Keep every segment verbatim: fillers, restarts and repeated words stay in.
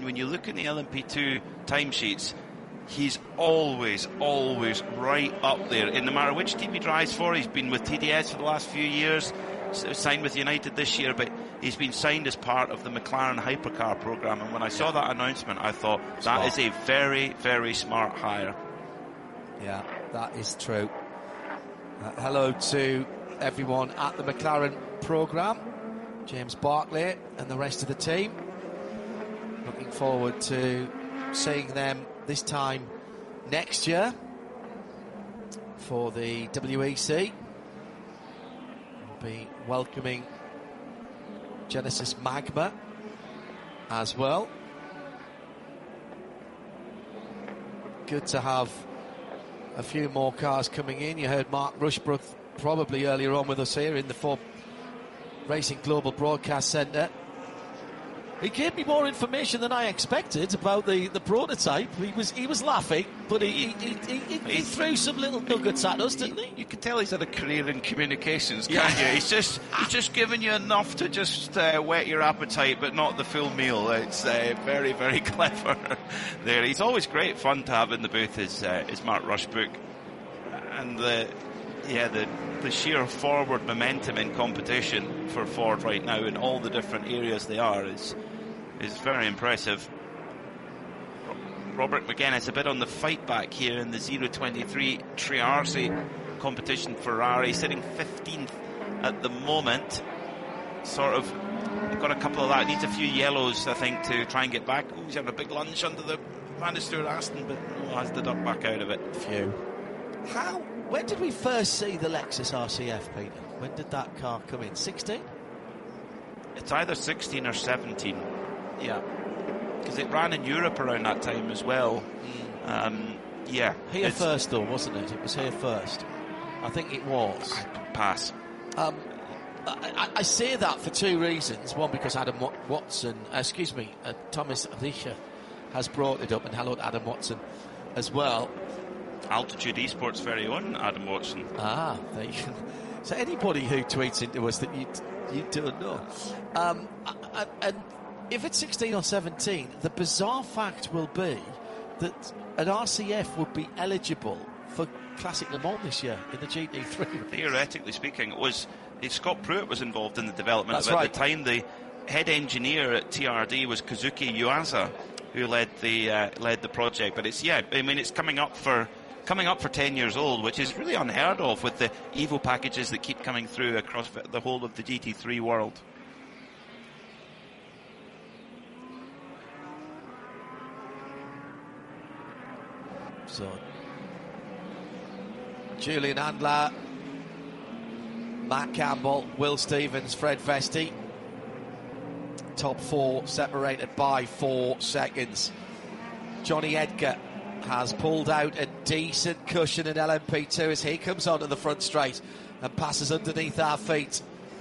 and when you look in the L M P two timesheets, he's always, always right up there. In no matter which team he drives for, he's been with T D S for the last few years, signed with United this year, but he's been signed as part of the McLaren Hypercar program. And when I saw that announcement, I thought smart. That is a very, very smart hire. Yeah, that is true. Uh, hello to everyone at the McLaren program, James Barclay and the rest of the team. Looking forward to seeing them this time next year for the W E C. We'll be welcoming Genesis Magma as well. Good to have a few more cars coming in. You heard Mark Rushbrook probably earlier on with us here in the Ford Racing Global Broadcast Centre. He gave me more information than I expected about the, the prototype. He was he was laughing, but he he, he, he, he threw some little nuggets at us, didn't he? You can tell he's had a career in communications, can't yeah. you? He's just he's just given you enough to just uh, whet your appetite, but not the full meal. It's uh, very, very clever there. He's always great fun to have in the booth, is, uh, is Mark Rushbrook. And the yeah the the sheer forward momentum in competition for Ford right now in all the different areas they are is is very impressive. Robert McGuinness a bit on the fight back here in the zero twenty-three Triarsi competition. Ferrari sitting fifteenth at the moment. Sort of got a couple of that. Needs a few yellows, I think, to try and get back. Oh, he's having a big lunge under the Van der Stuart Aston, but oh, has the duck back out of it. Few. How? When did we first see the Lexus R C F, Peter? When did that car come in? sixteen? It's either sixteen or seventeen. Yeah. Because it ran in Europe around that time as well. Mm. Um, yeah. Here first, though, wasn't it? It was here first. I think it was. Pass. Um, I, I say that for two reasons. One, because Adam Watson, uh, excuse me, uh, Thomas Richer has brought it up, and hello to Adam Watson as well. Altitude Esports' very own Adam Watson. Ah, there you go. So anybody who tweets into us that you you don't know. Um, and, and if it's sixteen or seventeen, the bizarre fact will be that an R C F would be eligible for Classic Le Mans this year in the G T three. Theoretically speaking, it was Scott Pruitt was involved in the development That's of it. right. At the time, the head engineer at T R D was Kazuki Yuasa, who led the uh, led the project. But it's yeah, I mean, it's coming up for coming up for ten years old, which is really unheard of with the Evo packages that keep coming through across the whole of the G T three world. So, Julian Andler, Matt Campbell, Will Stevens, Fred Vesti. Top four separated by four seconds. Johnny Edgar has pulled out a decent cushion in L M P two as he comes onto the front straight and passes underneath our feet.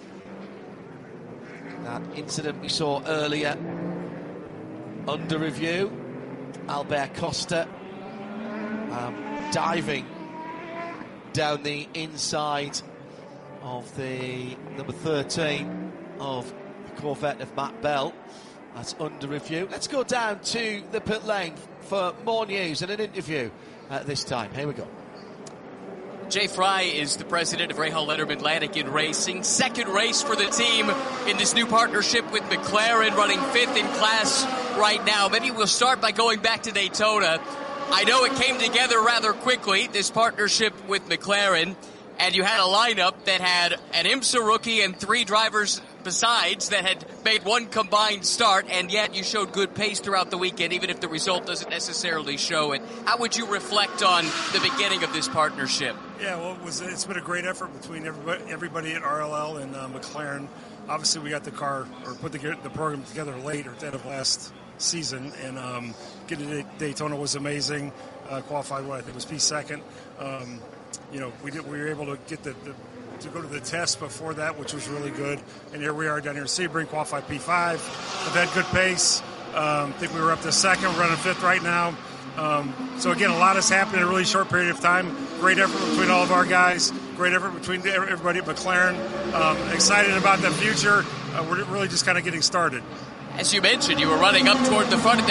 That incident we saw earlier under review. Albert Costa um, diving down the inside of the number thirteen of the Corvette of Matt Bell. That's under review. Let's go down to the pit lane for more news and an interview at this time. Here we go. Jay Fry is the president of Rahal Letterman Atlantic Racing. Second race for the team in this new partnership with McLaren, running fifth in class right now. Maybe we'll start by going back to Daytona. I know it came together rather quickly, this partnership with McLaren, and you had a lineup that had an IMSA rookie and three drivers besides that had made one combined start, and yet you showed good pace throughout the weekend, even if the result doesn't necessarily show it. How would you reflect on the beginning of this partnership? Yeah, well, it was, it's been a great effort between everybody, everybody at R L L and uh, McLaren. Obviously, we got the car, or put the, the program together late, or at the end of last season, and um, getting to Daytona was amazing. Uh, qualified, what I think was P second. Um, you know, we did, we were able to get the, the to go to the test before that, which was really good. And here we are down here in Sebring, qualified P five. We've had good pace. Um, I think we were up to second. We're running fifth right now. Um, so, again, a lot has happened in a really short period of time. Great effort between all of our guys. Great effort between everybody at McLaren. Um, excited about the future. Uh, we're really just kind of getting started. As you mentioned, you were running up toward the front of the